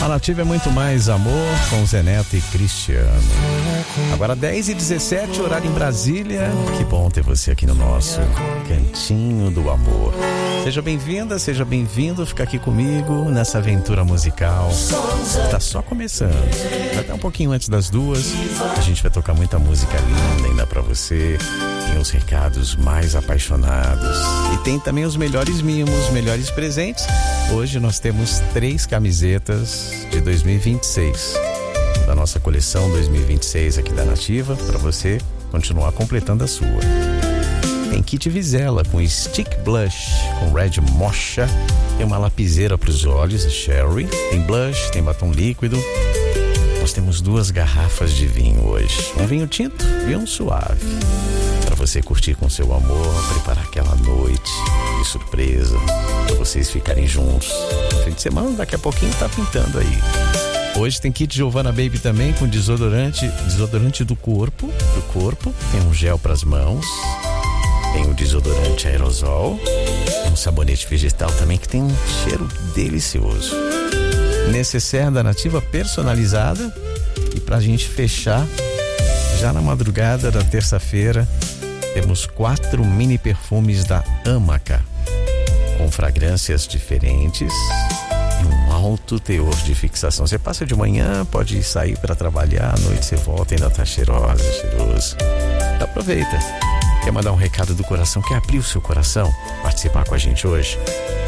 A Nativa é muito mais amor com Zé Neto e Cristiano. Agora 10h17, horário em Brasília. Que bom ter você aqui no nosso Cantinho do Amor. Seja bem-vinda, seja bem-vindo. Fica aqui comigo nessa aventura musical. Tá só começando. Vai até um pouquinho antes das 2. A gente vai tocar muita música linda ainda pra você. Tem os recados mais apaixonados. E tem também os melhores mimos, melhores presentes. Hoje nós temos 3 camisetas de 2026. Da nossa coleção 2026 aqui da Nativa. Pra você continuar completando a sua. Tem kit Vizela com stick blush com red mocha. Tem uma lapiseira para os olhos, a Sherry. Tem blush, tem batom líquido. Nós temos 2 garrafas de vinho hoje. Um vinho tinto e um suave. Para você curtir com seu amor, preparar aquela noite de surpresa. Para vocês ficarem juntos. Fim de semana, daqui a pouquinho tá pintando aí. Hoje tem kit Giovanna Baby também com desodorante do corpo. Tem um gel para as mãos. Tem o desodorante aerosol. Tem um sabonete vegetal também que tem um cheiro delicioso. Necessaire da Nativa personalizada. E pra gente fechar, já na madrugada da terça-feira, temos 4 mini perfumes da Amaca. Com fragrâncias diferentes e um alto teor de fixação. Você passa de manhã, pode sair para trabalhar, à noite você volta, ainda tá cheiroso. Então aproveita. Quer mandar um recado do coração? Quer abrir o seu coração? Participar com a gente hoje?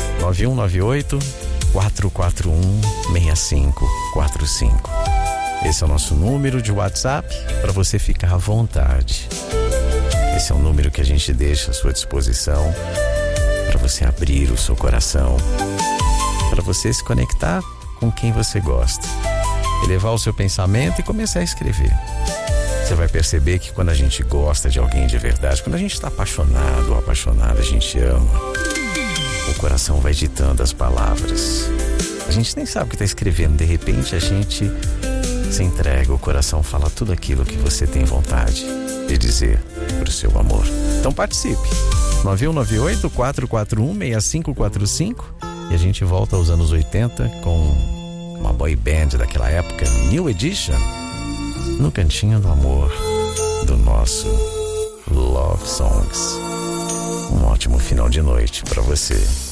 9198-441-6545. Esse é o nosso número de WhatsApp para você ficar à vontade. Esse é o número que a gente deixa à sua disposição para você abrir o seu coração, para você se conectar com quem você gosta, elevar o seu pensamento e começar a escrever. Você vai perceber que quando a gente gosta de alguém de verdade, quando a gente está apaixonado ou apaixonada, a gente ama, o coração vai ditando as palavras. A gente nem sabe o que está escrevendo, de repente a gente se entrega, o coração fala tudo aquilo que você tem vontade de dizer para o seu amor. Então participe. 9198-441-6545 e a gente volta aos anos 80 com uma boy band daquela época, New Edition, no Cantinho do Amor do nosso Love Songs. Um ótimo final de noite para você.